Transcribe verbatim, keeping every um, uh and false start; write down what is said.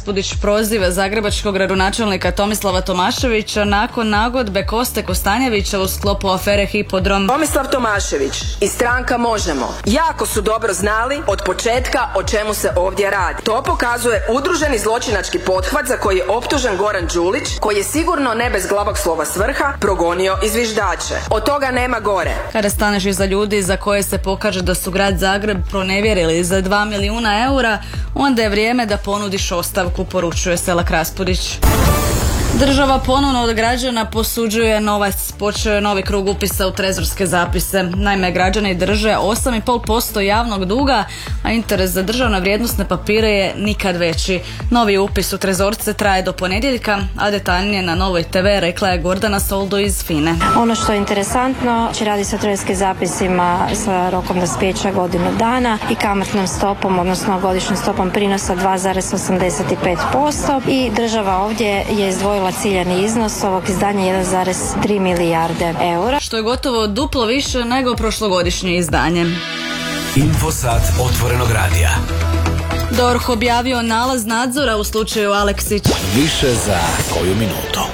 Raspudić proziva zagrebačkog gradonačelnika Tomislava Tomaševića nakon nagodbe Koste Kostanjevića u sklopu afere Hipodrom. Tomislav Tomašević i stranka Možemo jako su dobro znali od početka o čemu se ovdje radi. To pokazuje udruženi zločinački pothvat za koji je optužen Goran Đulić, koji je sigurno ne bez glavog slova svrha progonio i zviždače. Od toga nema gore. Kada staneš iza ljudi za koje se pokaže da su grad Zagreb pronevjerili za dva milijuna eura, onda je vrijeme da ponudiš ostavku, poručuje Selak Raspudić. Država ponovno od građana posuđuje novac, počeo je novi krug upisa u trezorske zapise. Naime, građani drže osam zarez pet posto javnog duga, a interes za državne vrijednosne papire je nikad veći. Novi upis u trezorce traje do ponedjeljka, a detaljnije na Novoj te ve rekla je Gordana Soldo iz FINE. Ono što je interesantno, će radi se o trezorskim zapisima sa rokom dospijeća godinu dana i kamatnom stopom, odnosno godišnjom stopom prinosa dva zarez osamdeset pet posto i država ovdje je izdvojila ciljani iznos ovog izdanja jedan zarez tri milijarde eura. Što je gotovo duplo više nego prošlogodišnje izdanje. Infosat otvorenog radija. D O R H objavio nalaz nadzora u slučaju Aleksić. Više za koju minutu.